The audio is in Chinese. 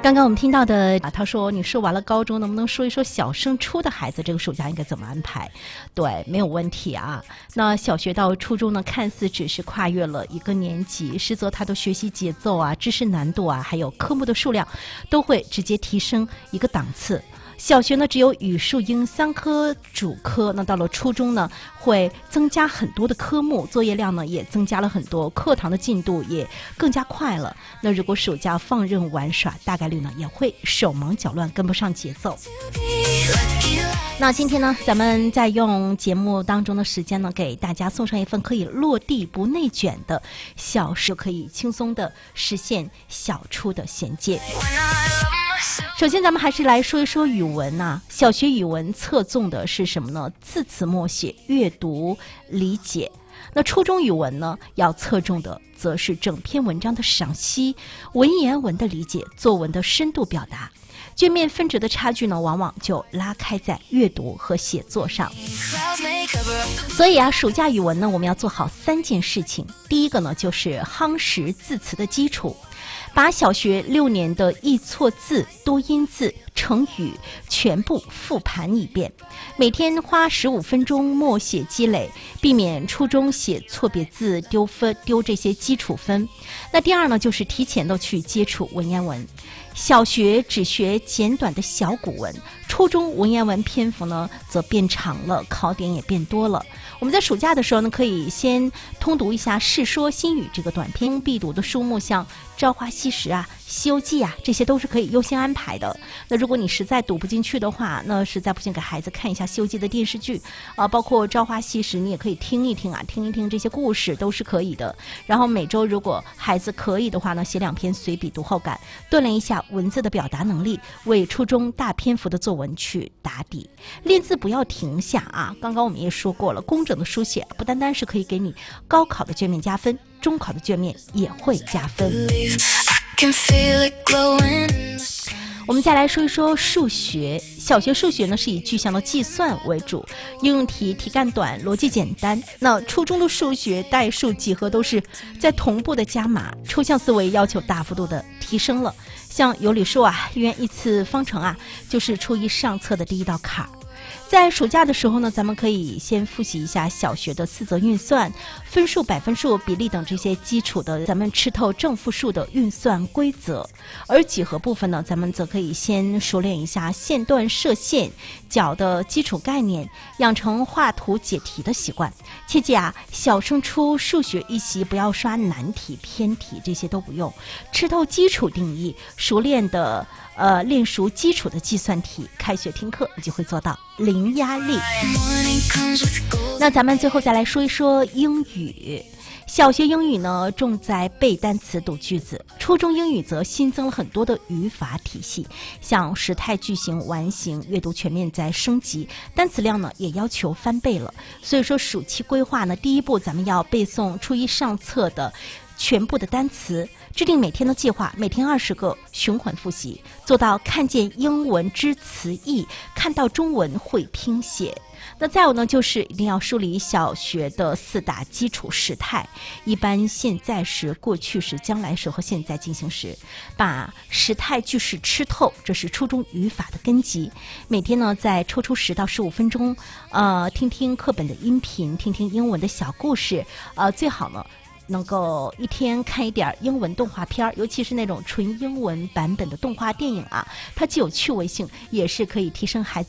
刚刚我们听到的他说你说完了高中，能不能说一说小升初的孩子这个暑假应该怎么安排？对，没有问题啊。那小学到初中呢，看似只是跨越了一个年级，实则他的学习节奏啊、知识难度啊，还有科目的数量，都会直接提升一个档次。小学呢只有语数英3科主科，那到了初中呢会增加很多的科目，作业量呢也增加了很多，课堂的进度也更加快了。那如果暑假放任玩耍，大概率呢也会手忙脚乱，跟不上节奏。那今天呢，咱们在用节目当中的时间呢，给大家送上一份可以落地不内卷的小时可以轻松的实现小初的衔接。首先咱们还是来说一说语文啊。小学语文侧重的是什么呢？字词默写、阅读理解。那初中语文呢，要侧重的则是整篇文章的赏析、文言文的理解、作文的深度表达。卷面分值的差距呢，往往就拉开在阅读和写作上。所以啊，暑假语文呢，我们要做好3件事情。第一个呢，就是夯实字词的基础，把小学6年的易错字、多音字、成语全部复盘一遍，每天花15分钟默写积累，避免初中写错别字丢这些基础分。那第二呢，就是提前的去接触文言文。小学只学简短的小古文，初中文言文篇幅呢则变长了，考点也变多了。我们在暑假的时候呢，可以先通读一下《世说新语》这个短篇必读的书目，像《朝花夕拾》啊、《西游记》啊，这些都是可以优先安排的。那如果你实在读不进去的话，那实在不行给孩子看一下《西游记》的电视剧包括《朝花夕拾》，你也可以听一听这些故事都是可以的。然后每周如果孩子可以的话呢，写2篇随笔读后感，锻炼一下文字的表达能力，为初中大篇幅的作文去打底。练字不要停下啊！刚刚我们也说过了，工整的书写不单单是可以给你高考的卷面加分，中考的卷面也会加分。我们再来说一说数学。小学数学呢是以具象的计算为主，应用题题干短，逻辑简单。那初中的数学代数几何都是在同步的加码，抽象思维要求大幅度的提升了。像有理数啊、1元1次方程啊，就是初一上册的第一道坎儿。在暑假的时候呢，咱们可以先复习一下小学的4则运算、分数、百分数、比例等这些基础的，咱们吃透正负数的运算规则。而几何部分呢，咱们则可以先熟练一下线段、射线、角的基础概念，养成画图解题的习惯。切记啊，小升初数学一习不要刷难题、偏题，这些都不用，吃透基础定义，熟练的练熟基础的计算题，开学听课你就会做到零压力。那咱们最后再来说一说英语。小学英语呢重在背单词、读句子，初中英语则新增了很多的语法体系，像时态句型、完形，阅读全面在升级，单词量呢也要求翻倍了。所以说暑期规划呢，第一步咱们要背诵初一上册的全部的单词，制定每天的计划，每天20个，循环复习，做到看见英文知词义，看到中文会拼写。那再有呢，就是一定要梳理小学的4大基础时态，一般、现在时、过去时、将来时和现在进行时，把时态句式吃透，这是初中语法的根基。每天呢，再抽出10到15分钟，听听课本的音频，听听英文的小故事，最好呢能够一天看一点英文动画片，尤其是那种纯英文版本的动画电影啊，它既有趣味性，也是可以提升孩子